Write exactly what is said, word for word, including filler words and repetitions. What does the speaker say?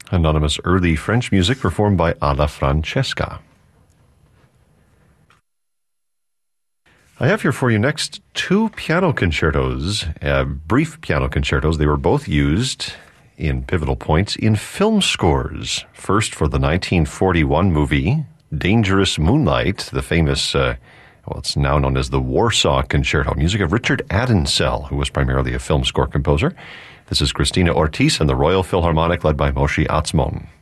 Anonymous early French music performed by Alla Francesca. I have here for you next two piano concertos, uh, brief piano concertos. They were both used in pivotal points in film scores. First for the nineteen forty-one movie Dangerous Moonlight, the famous, uh, well, it's now known as the Warsaw Concerto, music of Richard Adensel, who was primarily a film score composer. This is Christina Ortiz and the Royal Philharmonic, led by Moshe Atzmon.